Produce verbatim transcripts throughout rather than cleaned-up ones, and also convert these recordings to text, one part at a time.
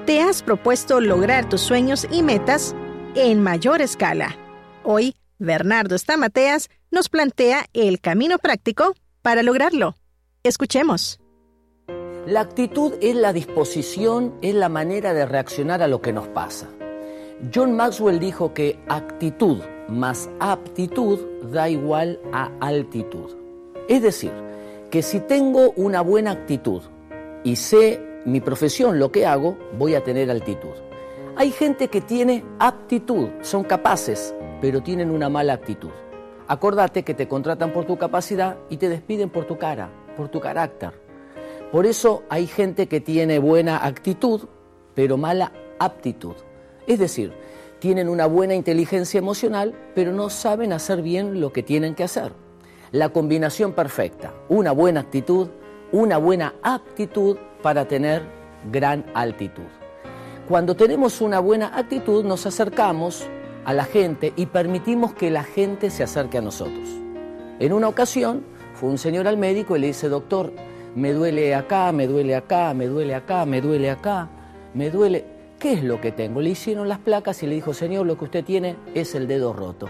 ¿Te has propuesto lograr tus sueños y metas en mayor escala? Hoy, Bernardo Stamateas nos plantea el camino práctico para lograrlo. Escuchemos. La actitud es la disposición, es la manera de reaccionar a lo que nos pasa. John Maxwell dijo que actitud más aptitud da igual a altitud. Es decir, que si tengo una buena actitud y sé mi profesión, lo que hago, voy a tener altitud. Hay gente que tiene aptitud, son capaces, pero tienen una mala actitud. Acordate que te contratan por tu capacidad y te despiden por tu cara, por tu carácter. Por eso hay gente que tiene buena actitud, pero mala aptitud. Es decir, tienen una buena inteligencia emocional, pero no saben hacer bien lo que tienen que hacer. La combinación perfecta, una buena actitud, una buena aptitud para tener gran altitud. Cuando tenemos una buena actitud, nos acercamos a la gente y permitimos que la gente se acerque a nosotros. En una ocasión, fue un señor al médico y le dice: doctor, me duele acá, me duele acá, me duele acá, me duele acá, me duele... ¿Qué es lo que tengo? Le hicieron las placas y le dijo: señor, lo que usted tiene es el dedo roto.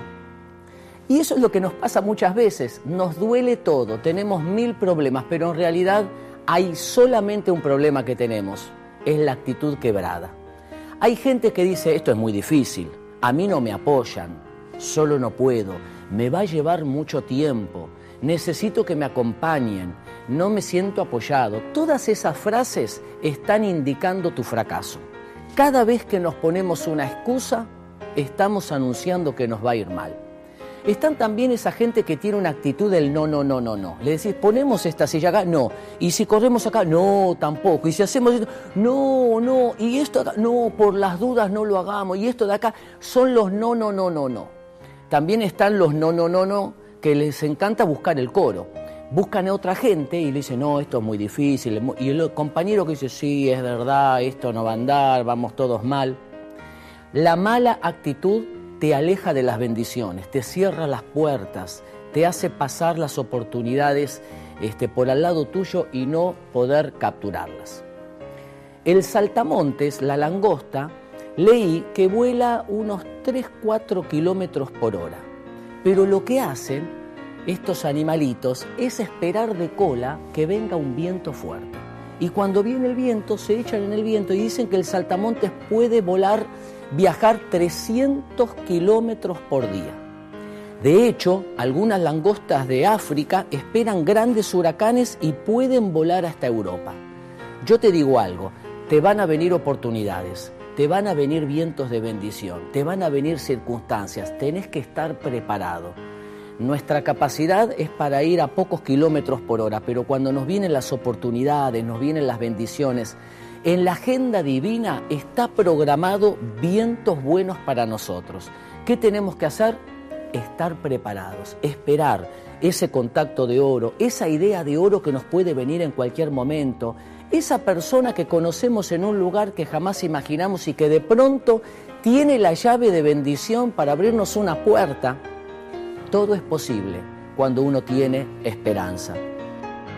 Y eso es lo que nos pasa muchas veces, nos duele todo, tenemos mil problemas, pero en realidad hay solamente un problema que tenemos, es la actitud quebrada. Hay gente que dice: esto es muy difícil, a mí no me apoyan, solo no puedo, me va a llevar mucho tiempo, necesito que me acompañen, no me siento apoyado. Todas esas frases están indicando tu fracaso. Cada vez que nos ponemos una excusa, estamos anunciando que nos va a ir mal. Están también esa gente que tiene una actitud del no, no, no, no, no. Le decís: ponemos esta silla acá, no. Y si corremos acá, no, tampoco. Y si hacemos esto, no, no. Y esto acá, no, por las dudas no lo hagamos. Y esto de acá son los no, no, no, no, no. También están los no, no, no, no, que les encanta buscar el coro. Buscan a otra gente y le dicen: no, esto es muy difícil. Y el compañero que dice: sí, es verdad, esto no va a andar, vamos todos mal. La mala actitud te aleja de las bendiciones, te cierra las puertas, te hace pasar las oportunidades este, por al lado tuyo y no poder capturarlas. El saltamontes, la langosta, leí que vuela unos tres a cuatro kilómetros por hora, pero lo que hacen estos animalitos es esperar de cola que venga un viento fuerte. Y cuando viene el viento, se echan en el viento y dicen que el saltamontes puede volar, viajar trescientos kilómetros por día. De hecho, algunas langostas de África esperan grandes huracanes y pueden volar hasta Europa. Yo te digo algo, te van a venir oportunidades, te van a venir vientos de bendición, te van a venir circunstancias, tenés que estar preparado. Nuestra capacidad es para ir a pocos kilómetros por hora, pero cuando nos vienen las oportunidades, nos vienen las bendiciones, en la agenda divina está programado vientos buenos para nosotros. ¿Qué tenemos que hacer? Estar preparados, esperar ese contacto de oro, esa idea de oro que nos puede venir en cualquier momento, esa persona que conocemos en un lugar que jamás imaginamos y que de pronto tiene la llave de bendición para abrirnos una puerta. Todo es posible cuando uno tiene esperanza.